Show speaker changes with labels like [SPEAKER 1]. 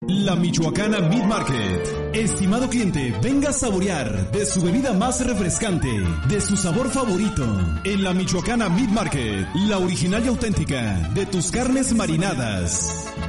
[SPEAKER 1] La Michoacana Meat Market. Estimado cliente, venga a saborear de su bebida más refrescante, de su sabor favorito. En la Michoacana Meat Market, la original y auténtica de tus carnes marinadas.